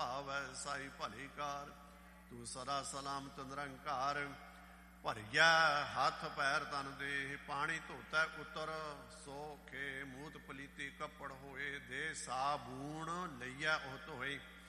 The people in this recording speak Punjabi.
ਭਾਵੈ ਸਾਈ ਭਲੀ ਕਾਰ। ਤੂੰ ਸਦਾ ਸਲਾਮਤ ਨਿਰੰਕਾਰ, ਭਰਿਆ ਹੱਥ ਪੈਰ ਤਨ ਦੇਹ। ਪਾਣੀ ਧੋਤੈ ਉਤਰ ਸੋਖੇ, ਮੂਤ ਪਲੀਤੀ ਕੱਪੜ ਹੋਏ। ਦੇ ਸਾਬੂਣ ਲਈਐ ਉਹ ਧੋਏ।